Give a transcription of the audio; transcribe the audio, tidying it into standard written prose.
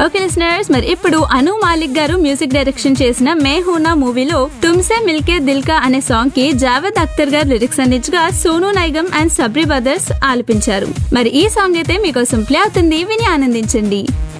Okay listeners, మరి ఇప్పుడు అను మాలిక్ గారు మ్యూజిక్ డైరెక్షన్ చేసిన మే హూనా మూవీలో తుమ్సే మిల్కే దిల్ కా అనే సాంగ్ కి జావేద్ అఖ్తర్ గారు లిరిక్స్ అందించగా సోనూ నైగమ్ అండ్ సబ్రీ బ్రదర్స్ ఆలపించారు. మరి ఈ సాంగ్ అయితే మీకోసం ప్లే అవుతుంది, విని ఆనందించండి.